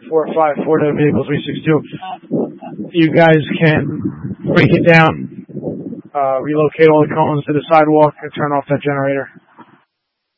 454 to vehicle 362. You guys can break it down, relocate all the cones to the sidewalk, and turn off that generator.